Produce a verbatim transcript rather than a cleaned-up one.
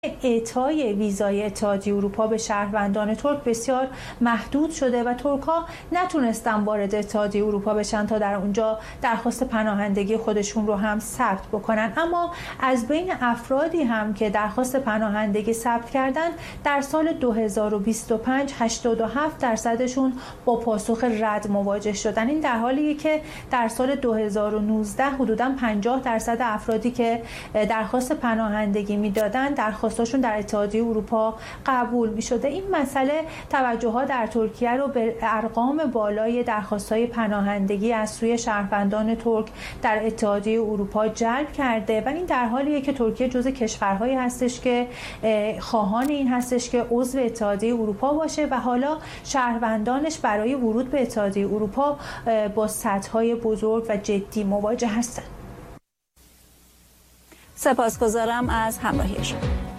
اعطای ویزای اتحادیه اروپا به شهروندان ترک بسیار محدود شده و ترک‌ها نتونستن وارد اتحادیه اروپا بشن تا در اونجا درخواست پناهندگی خودشون رو هم ثبت بکنن. اما از بین افرادی هم که درخواست پناهندگی ثبت کردن در سال دو هزار و بیست و پنج هشتاد و هفت درصدشون با پاسخ رد مواجه شدن. این در حالیه که در سال دو هزار و نوزده حدوداً پنجاه درصد افرادی که درخواست پناهندگی میدادن درخواست هاشون در اتحادیه اروپا قبول می شده. این مسئله توجه ها در ترکیه رو به ارقام بالای درخواست های پناهندگی از سوی شهروندان ترک در اتحادیه اروپا جلب کرده و این در حالیه که ترکیه جزو کشورهایی هستش که خواهان این هستش که عضو اتحادیه اروپا باشه و حالا شهروندانش برای ورود به اتحادیه اروپا با سدهای بزرگ و جدی مواجه هستند. سپاسگزارم از همراهی شما.